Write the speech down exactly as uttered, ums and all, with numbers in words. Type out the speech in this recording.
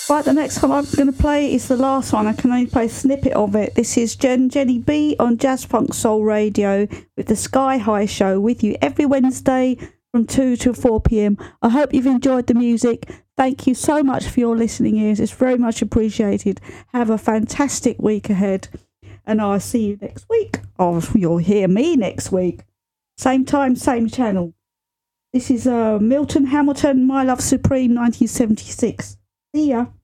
Right, the next one I'm going to play is the last one. I can only play a snippet of it. This is Jen Jenny B on Jazz Funk Soul Radio with the Sky High Show with you every Wednesday from two to four p.m. I hope you've enjoyed the music. Thank you so much for your listening ears. It's very much appreciated. Have a fantastic week ahead. And I'll see you next week. Or you'll hear me next week. Same time, same channel. This is uh, Milton Hamilton, My Love Supreme, nineteen seventy-six. See ya.